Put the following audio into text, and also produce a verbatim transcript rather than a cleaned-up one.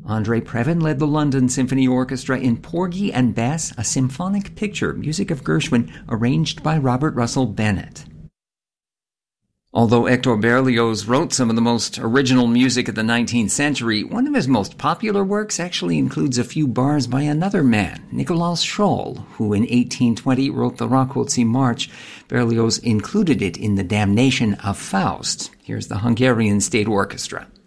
Andrei Previn led the London Symphony Orchestra in Porgy and Bess, a symphonic picture, music of Gershwin, arranged by Robert Russell Bennett. Although Hector Berlioz wrote some of the most original music of the nineteenth century, one of his most popular works actually includes a few bars by another man, Nikolaus Scholl, who in eighteen twenty wrote the Rákóczi March. Berlioz included it in The Damnation of Faust. Here's the Hungarian State Orchestra.